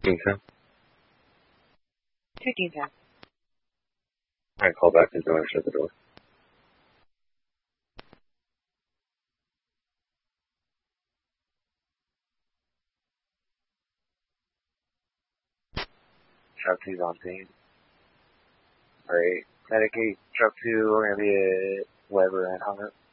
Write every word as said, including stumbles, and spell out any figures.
Deacon. Two Deacon. I call back the door and shut the door. Truck two's on scene. Alright. Medic eight, truck two, we're gonna be at Weber and Hunger.